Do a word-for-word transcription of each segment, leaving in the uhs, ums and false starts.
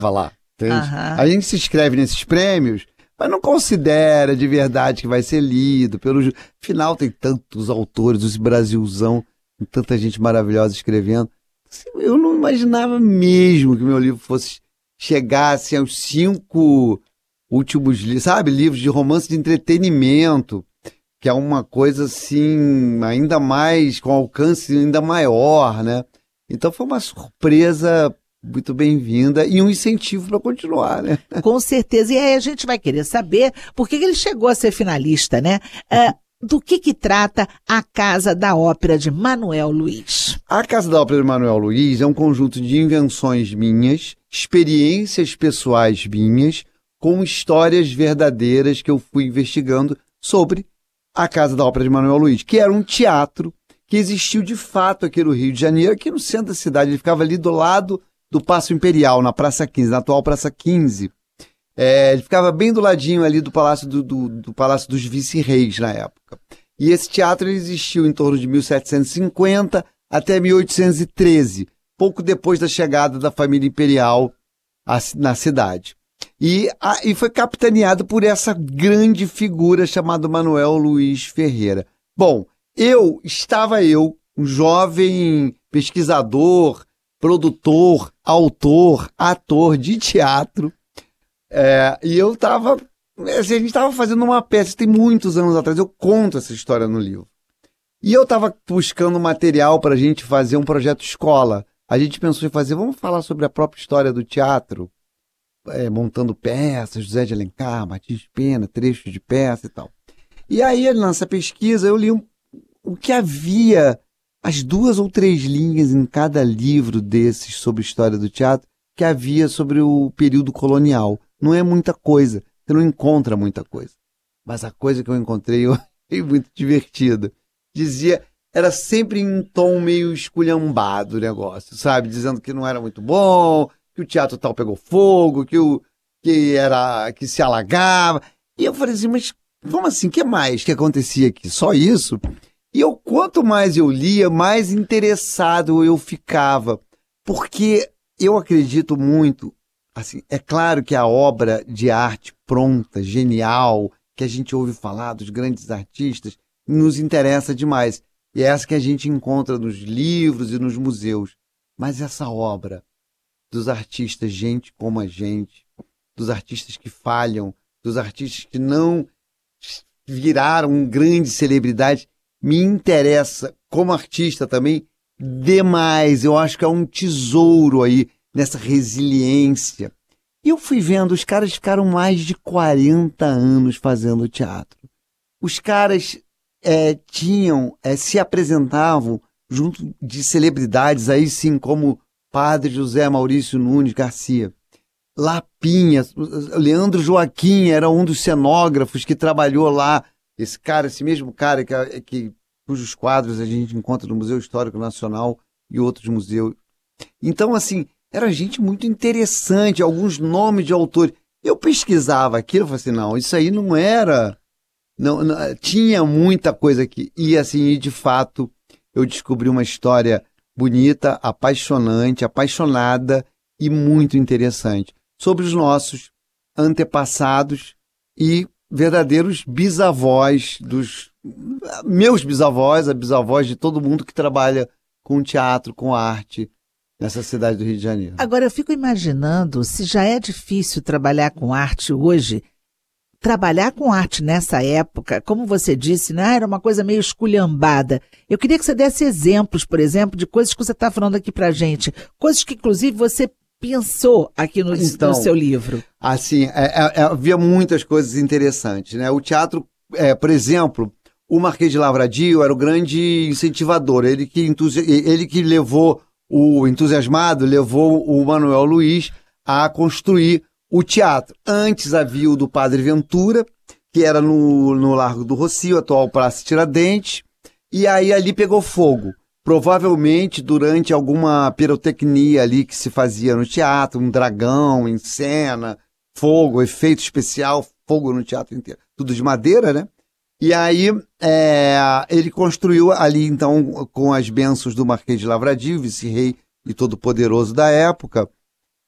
lá. Aham. A gente se inscreve nesses prêmios, mas não considera de verdade que vai ser lido. Pelo ju- Afinal, tem tantos autores, esse Brasilzão, com tanta gente maravilhosa escrevendo. Assim, eu não imaginava mesmo que meu livro fosse chegar assim, aos cinco últimos livros, sabe? Livros de romance de entretenimento, que é uma coisa assim, ainda mais, com alcance ainda maior, né? Então foi uma surpresa muito bem-vinda e um incentivo para continuar, né? Com certeza. E aí a gente vai querer saber por que que ele chegou a ser finalista, né? É, do que que trata A Casa da Ópera de Manuel Luiz? A Casa da Ópera de Manuel Luiz é um conjunto de invenções minhas, experiências pessoais minhas, com histórias verdadeiras que eu fui investigando sobre a Casa da Ópera de Manuel Luiz, que era um teatro que existiu de fato aqui no Rio de Janeiro, aqui no centro da cidade. Ele ficava ali do lado do Paço Imperial, na Praça quinze, na atual Praça quinze. É, ele ficava bem do ladinho ali do Palácio, do, do, do Palácio dos Vice-Reis na época. E esse teatro existiu em torno de mil setecentos e cinquenta até mil oitocentos e treze, pouco depois da chegada da família imperial na cidade. E, a, e foi capitaneado por essa grande figura chamada Manuel Luiz Ferreira. Bom, eu, estava eu, um jovem pesquisador, produtor, autor, ator de teatro, é, e eu estava, assim, a gente estava fazendo uma peça, tem muitos anos atrás, eu conto essa história no livro. E eu estava buscando material para a gente fazer um projeto escola. A gente pensou em fazer, vamos falar sobre a própria história do teatro, é, montando peças, José de Alencar, Martins Pena, trechos de peça e tal. E aí, nessa pesquisa, eu li um, o que havia, as duas ou três linhas em cada livro desses sobre história do teatro, que havia sobre o período colonial. Não é muita coisa, você não encontra muita coisa. Mas a coisa que eu encontrei, eu achei muito divertida. Dizia, era sempre em um tom meio esculhambado o negócio, sabe? Dizendo que não era muito bom, que o teatro tal pegou fogo, que, o, que, era, que se alagava. E eu falei assim, mas como assim? O que mais que acontecia aqui? Só isso? E eu, quanto mais eu lia, mais interessado eu ficava. Porque eu acredito muito, assim, é claro que a obra de arte pronta, genial, que a gente ouve falar dos grandes artistas, nos interessa demais. E é essa que a gente encontra nos livros e nos museus. Mas essa obra dos artistas, gente como a gente, dos artistas que falham, dos artistas que não viraram grandes celebridades, me interessa, como artista também, demais. Eu acho que é um tesouro aí nessa resiliência. E eu fui vendo, os caras ficaram mais de quarenta anos fazendo teatro. Os caras é, tinham, é, se apresentavam junto de celebridades, aí sim, como Padre José Maurício Nunes Garcia, Lapinha, Leandro Joaquim era um dos cenógrafos que trabalhou lá. Esse cara, esse mesmo cara que, que, cujos quadros a gente encontra no Museu Histórico Nacional e outros museus. Então, assim, era gente muito interessante, alguns nomes de autores. Eu pesquisava aquilo e falei assim, não, isso aí não era... Não, não, tinha muita coisa aqui. E, assim, de fato, eu descobri uma história bonita, apaixonante, apaixonada e muito interessante sobre os nossos antepassados e verdadeiros bisavós dos meus bisavós, a bisavós de todo mundo que trabalha com teatro, com arte nessa cidade do Rio de Janeiro. Agora, eu fico imaginando, se já é difícil trabalhar com arte hoje, trabalhar com arte nessa época, como você disse, né, era uma coisa meio esculhambada. Eu queria que você desse exemplos, por exemplo, de coisas que você está falando aqui pra gente, coisas que, inclusive, você pensou aqui no, então, no seu livro. Assim, é, é, havia muitas coisas interessantes, né? O teatro, é, por exemplo, o Marquês de Lavradio era o grande incentivador, ele que, entusi... ele que levou, o entusiasmado, levou o Manuel Luiz a construir o teatro. Antes havia o do Padre Ventura, que era no, no Largo do Rocio, atual Praça Tiradentes, e aí ali pegou fogo. Provavelmente durante alguma pirotecnia ali que se fazia no teatro, um dragão em cena, fogo, efeito especial, fogo no teatro inteiro. Tudo de madeira, né? E aí é, ele construiu ali, então, com as bênçãos do Marquês de Lavradio, vice-rei e todo-poderoso da época,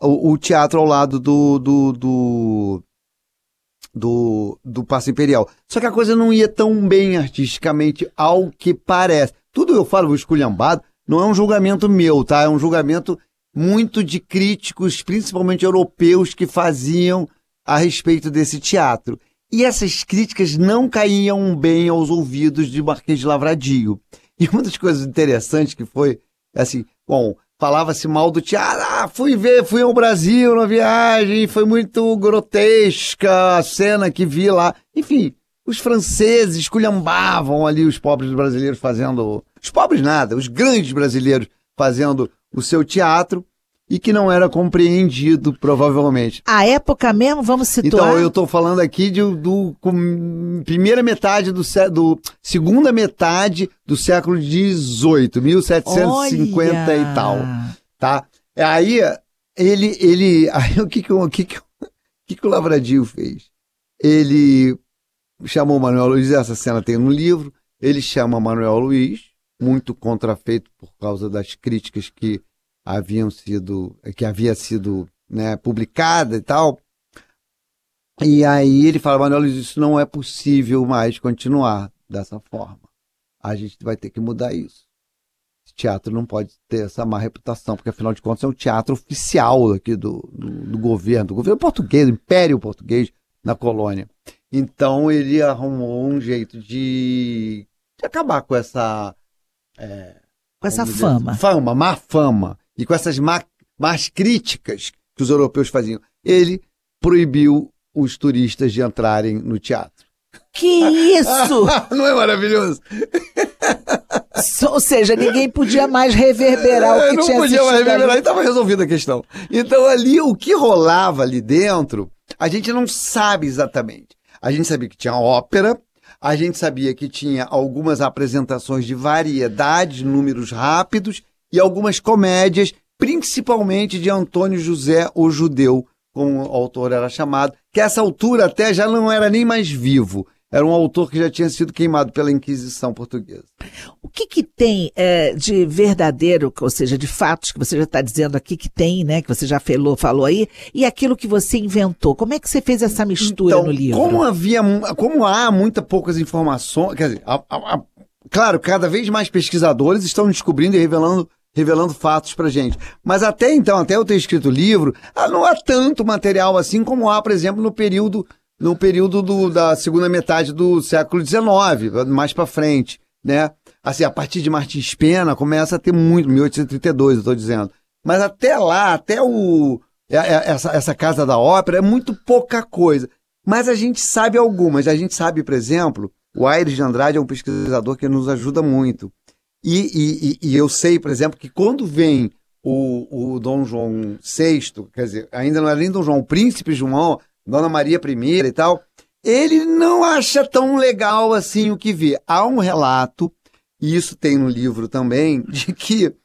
o, o teatro ao lado do, do, do, do, do Paço Imperial. Só que a coisa não ia tão bem artisticamente, ao que parece. Tudo eu falo, o esculhambado, não é um julgamento meu, tá? É um julgamento muito de críticos, principalmente europeus, que faziam a respeito desse teatro. E essas críticas não caíam bem aos ouvidos de Marquês de Lavradio. E uma das coisas interessantes que foi, assim, bom, falava-se mal do teatro, ah, fui ver, fui ao Brasil na viagem, foi muito grotesca a cena que vi lá. Enfim, os franceses esculhambavam ali os pobres brasileiros fazendo, os pobres nada, os grandes brasileiros fazendo o seu teatro, e que não era compreendido, provavelmente. A época mesmo, vamos situar... Então, eu estou falando aqui de, do com, primeira metade do, do... segunda metade do século dezoito, mil setecentos e cinquenta Olha. E tal, tá? Aí, ele... ele aí, o que que, o, que, que, o que que o Lavradio fez? Ele chamou Manuel Luiz, essa cena tem no livro, ele chama Manuel Luiz, muito contrafeito por causa das críticas que haviam sido, que havia sido, né, publicada e tal. E aí ele fala, Manuel Luiz, isso não é possível mais continuar dessa forma. A gente vai ter que mudar isso. Esse teatro não pode ter essa má reputação, porque afinal de contas é um teatro oficial aqui do, do, do governo, do governo português, do Império Português na colônia. Então ele arrumou um jeito de, de acabar com essa... É, com essa fama. Dizer, fama, má fama. E com essas má, más críticas que os europeus faziam. Ele proibiu os turistas de entrarem no teatro. Que isso! Não é maravilhoso? Ou seja, ninguém podia mais reverberar o que não tinha podia mais reverberar ali. E estava resolvida a questão. Então ali, o que rolava ali dentro, a gente não sabe exatamente. A gente sabia que tinha ópera, a gente sabia que tinha algumas apresentações de variedade, números rápidos, e algumas comédias, principalmente de Antônio José o Judeu, como o autor era chamado, que a essa altura até já não era nem mais vivo. Era um autor que já tinha sido queimado pela Inquisição portuguesa. O que que tem é, de verdadeiro, ou seja, de fatos que você já está dizendo aqui que tem, né, que você já falou, falou aí, e aquilo que você inventou? Como é que você fez essa mistura então, no livro? Como havia, como há muitas poucas informações, quer dizer, a, a, a, claro, cada vez mais pesquisadores estão descobrindo e revelando revelando fatos pra gente. Mas até então, até eu ter escrito o livro, não há tanto material assim como há, por exemplo, no período, no período do, da segunda metade do século dezenove, mais pra frente, né? Assim, a partir de Martins Pena começa a ter muito, mil oitocentos e trinta e dois, eu tô dizendo. Mas até lá, até o, essa, essa Casa da Ópera é muito pouca coisa. Mas a gente sabe algumas. A gente sabe, por exemplo, o Aires de Andrade é um pesquisador que nos ajuda muito. E, e, e eu sei, por exemplo, que quando vem o, o Dom João sexto, quer dizer, ainda não era nem Dom João, o Príncipe João, Dona Maria I e tal, ele não acha tão legal assim o que vê. Há um relato, e isso tem no livro também, de que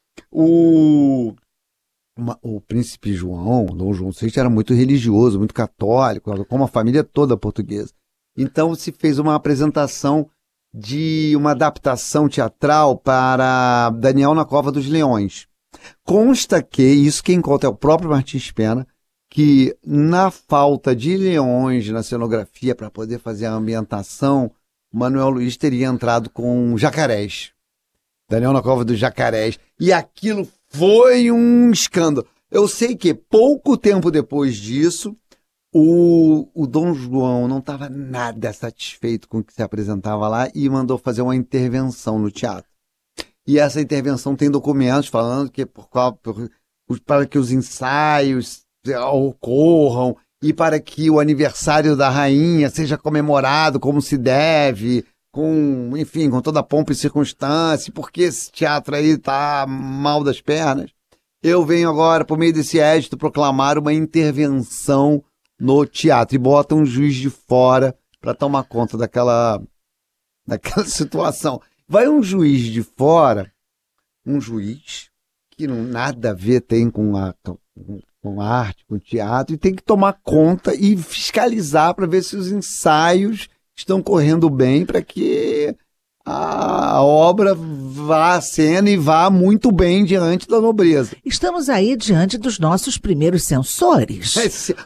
o, uma, o Príncipe João, Dom João sexto, era muito religioso, muito católico, como a família toda portuguesa. Então se fez uma apresentação de uma adaptação teatral para Daniel na Cova dos Leões. Consta que, isso quem conta é o próprio Martins Pena, que na falta de leões na cenografia para poder fazer a ambientação, Manuel Luiz teria entrado com jacarés. Daniel na Cova dos Jacarés. E aquilo foi um escândalo. Eu sei que pouco tempo depois disso, O, o Dom João não estava nada satisfeito com o que se apresentava lá e mandou fazer uma intervenção no teatro. E essa intervenção tem documentos falando que por, por, para que os ensaios ocorram e para que o aniversário da rainha seja comemorado como se deve, com, enfim, com toda a pompa e circunstância, porque esse teatro aí está mal das pernas. Eu venho agora, por meio desse édito, proclamar uma intervenção no teatro e bota um juiz de fora para tomar conta daquela, daquela situação. Vai um juiz de fora, um juiz que não nada a ver tem com a, com a arte, com o teatro, e tem que tomar conta e fiscalizar para ver se os ensaios estão correndo bem para que a obra levar a cena e vá muito bem diante da nobreza. Estamos aí diante dos nossos primeiros censores.